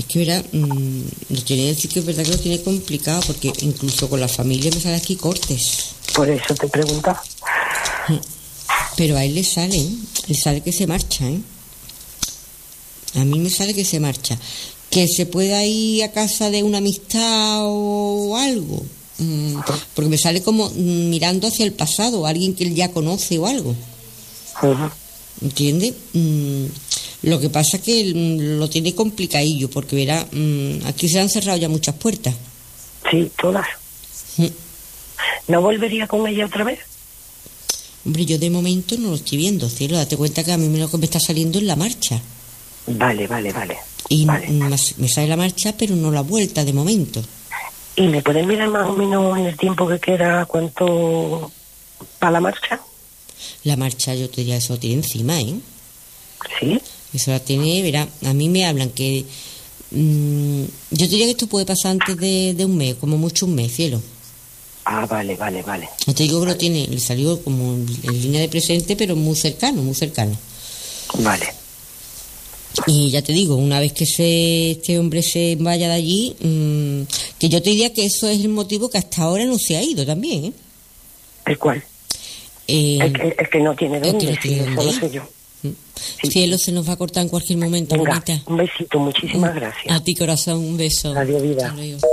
que verá, lo tiene que decir que es verdad que lo tiene complicado, porque incluso con la familia me sale aquí cortes. Por eso te preguntaba. Pero a él le sale que se marcha, ¿eh? A mí me sale que se marcha. Que se pueda ir a casa de una amistad o algo. Porque me sale como mirando hacia el pasado, alguien que él ya conoce o algo. ¿Entiendes? Lo que pasa es que lo tiene complicadillo, porque verá, aquí se han cerrado ya muchas puertas. Sí, todas. ¿No volvería con ella otra vez? Hombre, yo de momento no lo estoy viendo, cielo. Date cuenta que a mí lo que me está saliendo es la marcha. Vale. Y vale. Me sale la marcha, pero no la vuelta de momento. ¿Y me pueden mirar más o menos en el tiempo que queda cuánto para la marcha? La marcha, yo te diría, eso lo tiene encima, ¿eh? ¿Sí? Eso la tiene, verá, a mí me hablan que... yo diría que esto puede pasar antes de un mes, como mucho un mes, cielo. Ah, vale. No te digo que lo tiene, le salió como en línea de presente, pero muy cercano. Vale. Y ya te digo, una vez que este hombre se vaya de allí, que yo te diría que eso es el motivo que hasta ahora no se ha ido también, ¿eh? ¿El cuál? El que no tiene dónde, eso lo sé yo. Sí. Cielo, se nos va a cortar en cualquier momento. Venga, bonita. Un besito, muchísimas gracias. A ti, corazón, un beso. Adiós, vida.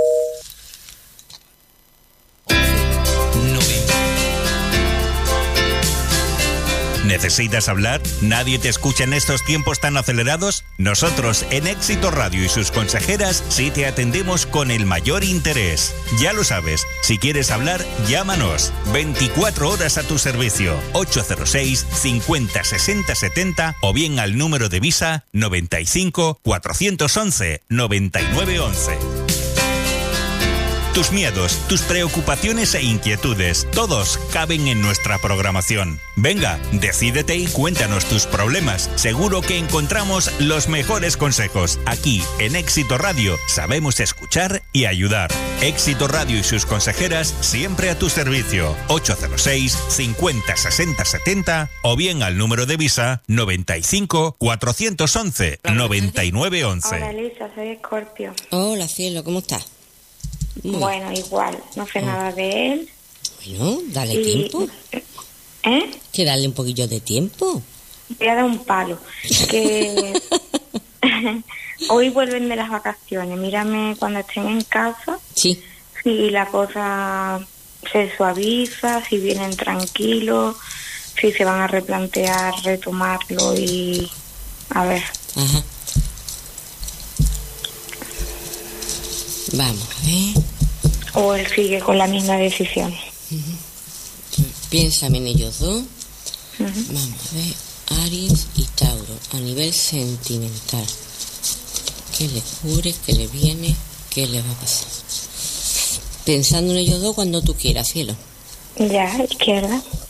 ¿Necesitas hablar? ¿Nadie te escucha en estos tiempos tan acelerados? Nosotros, en Éxito Radio y sus consejeras, sí te atendemos con el mayor interés. Ya lo sabes, si quieres hablar, llámanos. 24 horas a tu servicio. 806 50 60 70 o bien al número de Visa 95 411 9911. Tus miedos, tus preocupaciones e inquietudes, todos caben en nuestra programación. Venga, decídete y cuéntanos tus problemas. Seguro que encontramos los mejores consejos. Aquí, en Éxito Radio, sabemos escuchar y ayudar. Éxito Radio y sus consejeras siempre a tu servicio. 806 50 60 70 o bien al número de Visa 95 411 9911. Hola, Elisa, soy Escorpio. Hola, cielo, ¿cómo estás? Bueno, igual, no sé nada de él. Bueno, dale tiempo. ¿Eh? Que darle un poquillo de tiempo. Voy a dar un palo. Que hoy vuelven de las vacaciones. Mírame cuando estén en casa. Sí. Si la cosa se suaviza, si vienen tranquilos, si se van a replantear retomarlo y... A ver. Ajá. Vamos a ver. O él sigue con la misma decisión. Piénsame en ellos dos. Vamos a ver. Aries y Tauro, a nivel sentimental. ¿Qué le ocurre? ¿Qué le viene? ¿Qué le va a pasar? Pensando en ellos dos cuando tú quieras, cielo. Ya, izquierda.